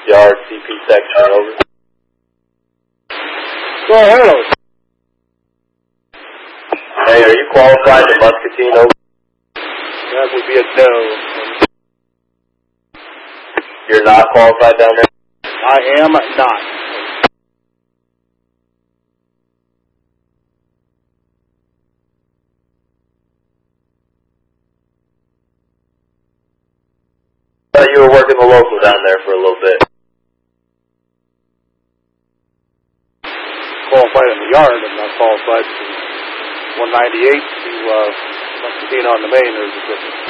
Yard CP section, over. Go hello. Hey, are you qualified to Muscatine, over? That would be a no. You're not qualified down there? I am not. I thought you were working the local down there for a little bit. Qualified in the yard. I'm not qualified from 198 to Muscatine on the main. There's a difference.